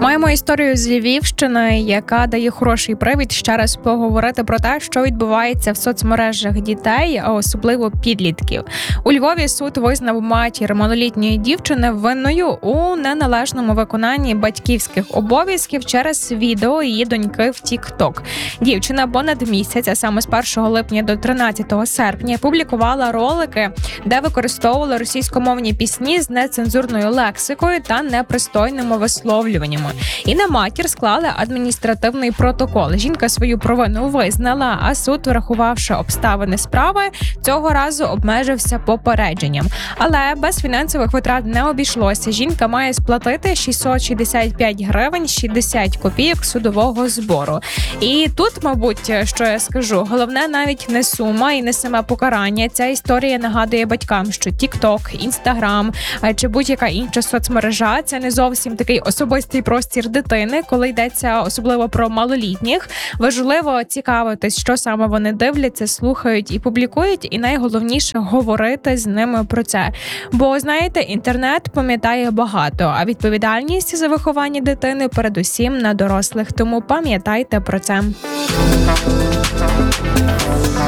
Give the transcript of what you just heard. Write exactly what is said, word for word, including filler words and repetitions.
Маємо історію з Львівщини, яка дає хороший привід ще раз поговорити про те, що відбувається в соцмережах дітей, а особливо підлітків. У Львові суд визнав матір малолітньої дівчини винною у неналежному виконанні батьківських обов'язків через відео її доньки в TikTok. Дівчина понад місяць, а саме з першого липня до тринадцятого серпня, публікувала ролики, де використовувала російськомовні пісні з нецензурною лексикою та непристойними висловлюваннями. І на матір склали адміністративний протокол. Жінка свою провину визнала, а суд, врахувавши обставини справи, цього разу обмежився попередженням. Але без фінансових витрат не обійшлося. Жінка має сплатити шістсот шістдесят п'ять гривень шістдесят копійок судового збору. І тут, мабуть, що я скажу, головне навіть не сума і не саме покарання. Ця історія нагадує батькам, що TikTok, Instagram чи будь-яка інша соцмережа – це не зовсім такий особистий простір дитини, коли йдеться особливо про малолітніх. Важливо цікавитись, що саме вони дивляться, слухають і публікують, і найголовніше – говорити з ними про це. Бо, знаєте, інтернет пам'ятає багато, а відповідальність за виховання дитини передусім на дорослих. Тому пам'ятайте про це.